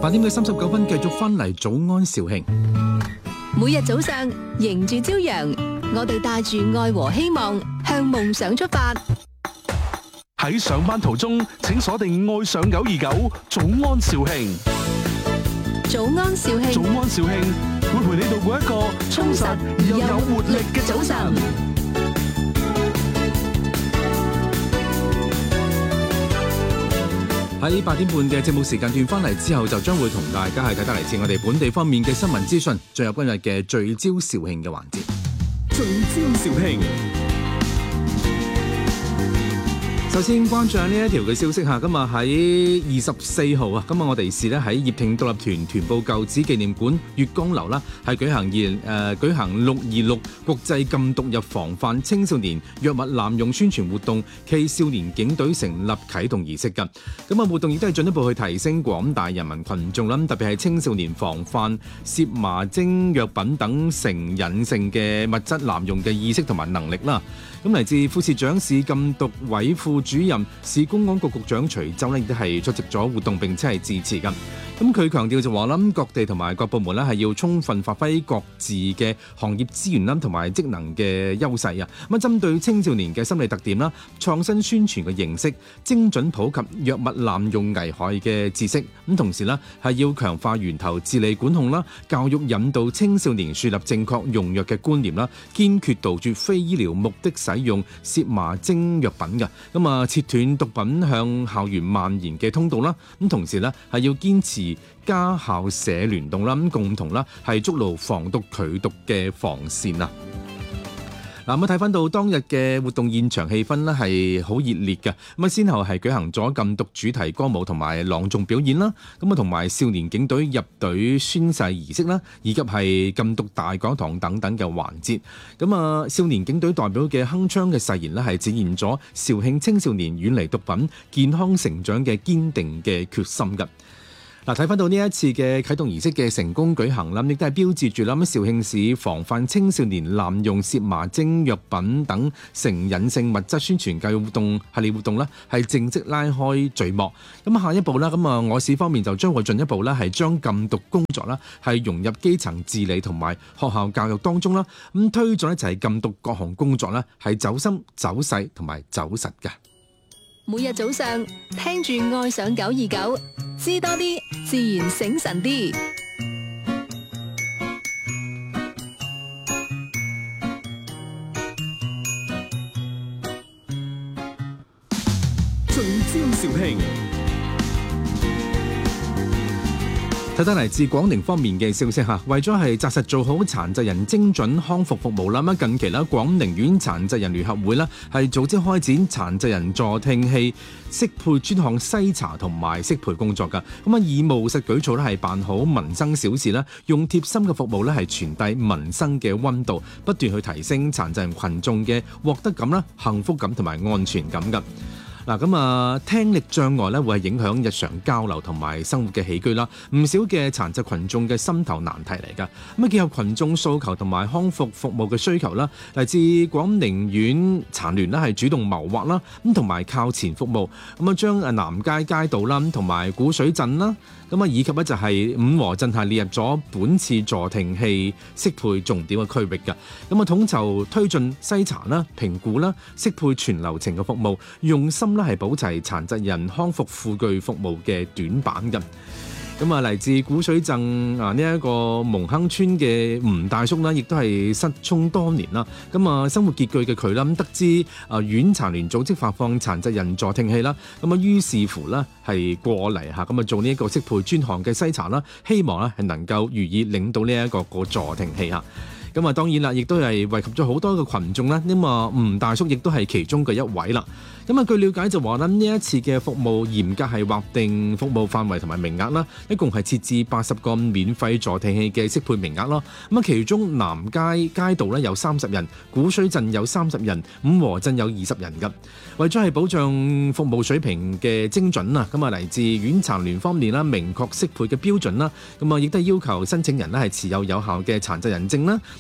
8:39繼續返嚟早安肇慶。 每日早上迎住朝陽，我哋帶住愛和希望向夢想出發。 喺上班途中，請鎖定愛上929早安肇慶。 早安肇慶， 早安肇慶會陪你度過一個充實而又有活力嘅早晨。 喺8點半嘅節目時間段翻嚟之後，就將會同大家係睇得嚟自我哋本地方面嘅新聞資訊，進入今日嘅聚焦肇慶嘅環節。 聚焦肇慶。 首先關注下呢一條嘅消息嚇，今日喺24號啊，今日我哋市咧喺葉挺獨立團團部舊址紀念館月光樓啦，係舉行626國際禁毒入防範青少年藥物濫用宣傳活動暨少年警隊成立啟動儀式㗎。咁啊，活動亦都係進一步去提升廣大人民群眾啦，特別係青少年防範涉麻精藥品等成癮性嘅物質濫用嘅意識同埋能力啦。咁嚟自副市長、市禁毒委副主任、市公安局局長徐州呢，亦都係出席咗活動並且係致辭㗎。咁佢強調就話啦，各地同埋各部門呢係要充分發揮各自嘅行業資源啦，同埋職能嘅優勢啊。咁針對青少年嘅心理特點啦，創新宣傳嘅形式，精準普及藥物濫用危害嘅知識。咁同時呢係要強化源頭治理管控啦，教育引導青少年樹立正確用藥嘅觀念啦，堅決杜絕非醫療目的使用涉麻精藥品嘅。咁啊，切斷毒品向校園蔓延嘅通道啦。咁同時呢係要堅持家校社聯動啦，咁共同啦係築牢防毒拒毒嘅防線啊！嗱，咁睇翻到當日嘅活動現場氣氛呢係好熱烈嘅，咁啊先後係舉行咗禁毒主題歌舞同埋朗誦表演啦，咁啊同埋少年警隊入隊宣誓儀式啦，以及係禁毒大講堂等等嘅環節。咁啊，少年警隊代表嘅鏗鏘嘅誓言呢係展現咗肇慶青少年遠離毒品、健康成長嘅堅定嘅決心㗎。嗱，睇翻到呢一次嘅啟動儀式嘅成功舉行啦，亦都係標誌住啦，肇慶市防範青少年濫用涉麻精藥品等成癮性物質宣傳教育活動系列活動呢係正式拉開序幕。咁下一步啦，咁啊我市方面就將會進一步咧係將禁毒工作啦係融入基層治理同埋學校教育當中啦，咁推進呢就係禁毒各項工作呢係走深走細同埋走實嘅。 每日早上聽住愛上929，知多啲，自然醒神啲。 聚焦肇慶。 睇得嚟自廣寧方面嘅消息嚇，為咗係紮實做好殘疾人精準康復服務啦，咁近期咧廣寧縣殘疾人聯合會咧係組織開展殘疾人助聽器適配專項篩查同埋適配工作㗎。咁啊以務實舉措咧係辦好民生小事啦，用貼心嘅服務咧係傳遞民生嘅溫度，不斷去提升殘疾人群眾嘅獲得感啦、幸福感同埋安全感㗎。嗱，咁啊，聽力障礙咧會係影響日常交流同埋生活嘅起居啦，唔少嘅殘疾群眾嘅心頭難題嚟㗎。咁啊，結合群眾訴求同埋康復服務嘅需求啦，嚟自廣寧縣殘聯啦係主動謀劃啦，咁同埋靠前服務，咁啊將南街街道啦，同埋古水鎮啦，咁啊以及咧就係五和鎮係列入咗本次助聽器適配重點嘅區域㗎。咁啊統籌推進篩查啦、評估啦、適配全流程嘅服務，用心係保齊殘疾人康復輔具服務嘅短板㗎。咁啊，嚟自古水鎮呢一個蒙亨村嘅吳大叔啦，亦都係失聰多年啦。咁啊，生活拮據嘅佢啦，得知縣殘聯組織發放殘疾人助聽器啦，咁啊，於是乎啦係過嚟嚇，咁啊做呢一個適配專項嘅篩查啦，希望咧係能夠如意領到呢一個助聽器嚇。咁啊，當然啦，亦都係惠及咗好多嘅群眾啦。咁啊，吳大叔亦都係其中嘅一位啦。咁啊，據了解就話啦，呢一次嘅服務嚴格係劃定服務範圍同埋名額啦，一共係設置80個免費助聽器嘅適配名額咯。咁啊，其中南街街道咧有30人，古水鎮有30人，五和鎮有20人㗎。為咗係保障服務水平嘅精準啊，咁啊嚟自縣殘聯方面啦，明確適配嘅標準啦，咁啊亦都係要求申請人咧係持有有效嘅殘疾人證啦，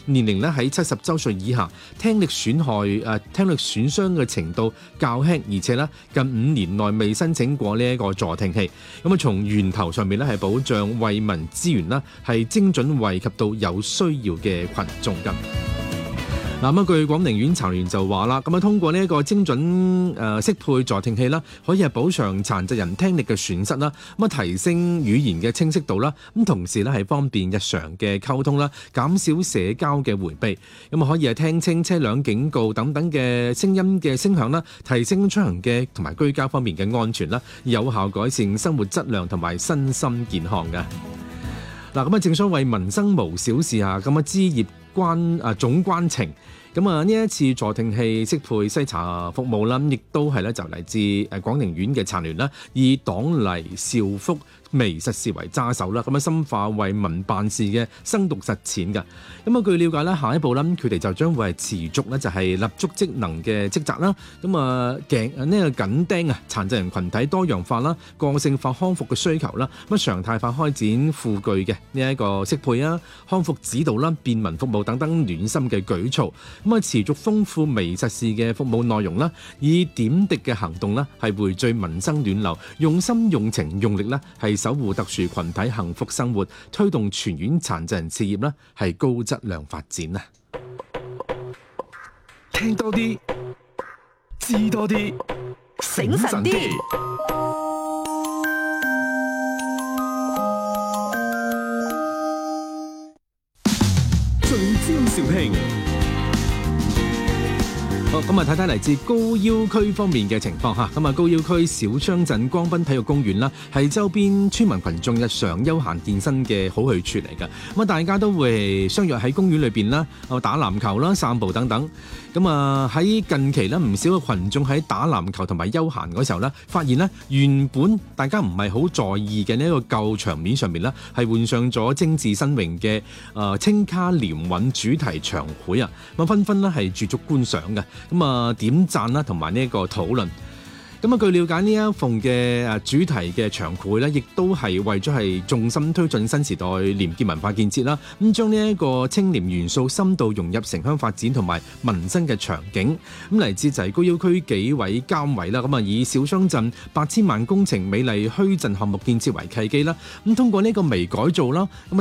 年齡咧喺70週歲以下，聽力損傷嘅程度較輕，而且咧近5年內未申請過呢一個助聽器。咁啊，從源頭上面咧係保障惠民資源啦，係精準惠及到有需要嘅群眾㗎。嗱，咁據廣寧院殘聯就話啦，咁啊通過呢一個精準適配助聽器啦，可以係補償殘疾人聽力嘅損失啦，咁啊提升語言嘅清晰度啦，咁同時咧係方便日常嘅溝通啦，減少社交嘅迴避，咁啊可以係聽清車輛警告等等嘅聲音嘅聲響啦，提升出行嘅同埋居家方面嘅安全啦，有效改善生活質量同埋身心健康嘅。嗱，咁啊正所謂民生無小事啊，咁啊枝葉總關情。咁啊，呢一次助聽器適配篩查服務啦，亦都係咧就嚟自廣寧院嘅殘聯啦，以黨黎兆福微實事為揸手啦，咁啊深化為民辦事嘅生動實踐㗎。咁啊，據了解咧，下一步咧，佢哋就將會係持續咧就係立足職能嘅職責啦。咁啊，呢個緊盯啊殘疾人群體多樣化啦、個性化康復嘅需求啦，咁常態化開展輔具嘅呢一個適配啊、康復指導啦、便民服務等等暖心嘅舉措。咁啊，持續豐富微實事嘅服務內容啦，以點滴嘅行動啦，係匯聚民生暖流，用心用情用力啦，係守護特殊群體幸福生活，推動全院殘疾人事業啦，係高質量發展啊！ 聽多啲，知多啲，醒神啲。聚焦肇慶。 咁啊，睇睇嚟自高要區方面嘅情況嚇。咁啊，高要區小昌鎮光濱體育公園啦，係周邊村民群眾日常休閒健身嘅好去處嚟㗎。咁啊，大家都會相約喺公園裏邊啦，打籃球啦、散步等等。咁啊，喺近期咧，唔少嘅群眾喺打籃球同埋休閒嗰時候咧，發現咧原本大家唔係好在意嘅呢一個舊場面上面咧，係換上咗精緻新穎嘅青卡聯韻主題場繪啊，咁紛紛咧係駐足觀賞嘅。咁啊，點讚啦，同埋呢一個討論。咁啊，據了解呢一份嘅主題嘅場繪咧，亦都係為咗係重心推進新時代廉潔文化建設啦。咁將呢一個清廉元素深度融入城鄉發展同埋民生嘅場景。咁嚟自就係高要區幾位監委啦。咁啊，以小昌鎮8000萬工程美麗墟鎮項目建設為契機啦。咁通過呢個微改造啦。